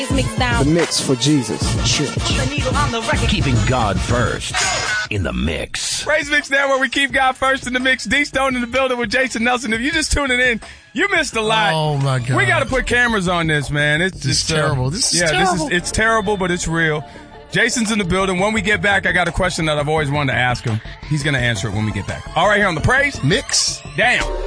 Mix down. The mix for Jesus. Church. Keeping God first in the mix. Praise Mix Down, where we keep God first in the mix. D Stone in the building with Jason Nelson. If you just tuning in, you missed a lot. Oh my God. We got to put cameras on this, man. It's terrible. This is terrible. It's terrible, but it's real. Jason's in the building. When we get back, I got a question that I've always wanted to ask him. He's going to answer it when we get back. All right, here on the Praise Mix Down.